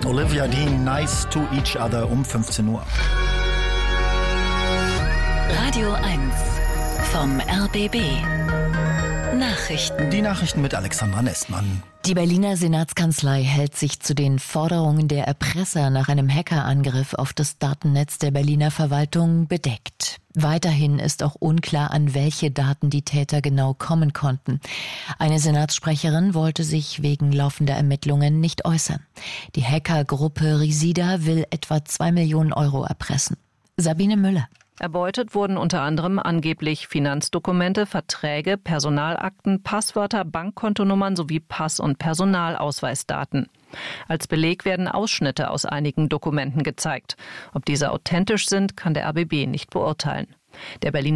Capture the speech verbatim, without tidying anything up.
Olivia Dean, Nice to Each Other um fünfzehn Uhr. Radio eins vom R B B. Nachrichten. Die Nachrichten mit Alexandra Nestmann. Die Berliner Senatskanzlei hält sich zu den Forderungen der Erpresser nach einem Hackerangriff auf das Datennetz der Berliner Verwaltung bedeckt. Weiterhin ist auch unklar, an welche Daten die Täter genau kommen konnten. Eine Senatssprecherin wollte sich wegen laufender Ermittlungen nicht äußern. Die Hackergruppe Risida will etwa zwei Millionen Euro erpressen. Sabine Müller. Erbeutet wurden unter anderem angeblich Finanzdokumente, Verträge, Personalakten, Passwörter, Bankkontonummern sowie Pass- und Personalausweisdaten. Als Beleg werden Ausschnitte aus einigen Dokumenten gezeigt. Ob diese authentisch sind, kann der R B B nicht beurteilen. Der Berliner